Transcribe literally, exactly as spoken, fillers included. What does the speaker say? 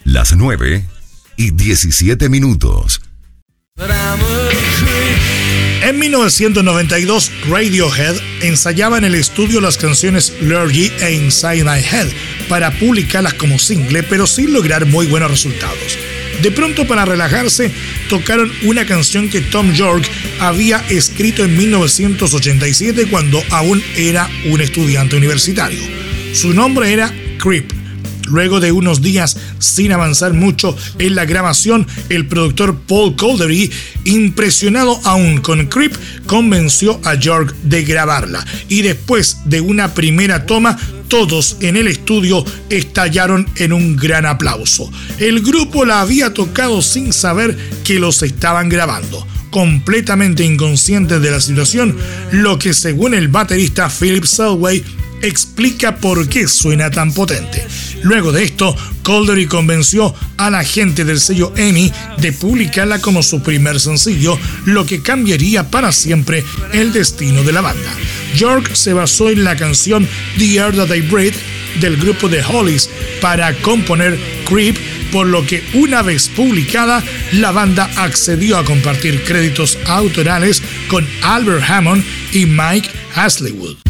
Las nueve y diecisiete minutos. En mil novecientos noventa y dos, Radiohead ensayaba en el estudio las canciones Lurgy e Inside My Head para publicarlas como single, pero sin lograr muy buenos resultados. De pronto, para relajarse, tocaron una canción que Thom Yorke había escrito en mil novecientos ochenta y siete cuando aún era un estudiante universitario. Su nombre era Creep. Luego de unos días sin avanzar mucho en la grabación, el productor Paul Coldery, impresionado aún con Creep, convenció a Yorke de grabarla. Y después de una primera toma, todos en el estudio estallaron en un gran aplauso. El grupo la había tocado sin saber que los estaban grabando, completamente inconscientes de la situación, lo que, según el baterista Philip Selway, explica por qué suena tan potente. Luego de esto, Coldery convenció a la gente del sello EMI de publicarla como su primer sencillo, lo que cambiaría para siempre el destino de la banda. Yorke se basó en la canción The Air That I Breathe del grupo The Hollies para componer Creep, por lo que una vez publicada, la banda accedió a compartir créditos autorales con Albert Hammond y Mike Hazlewood.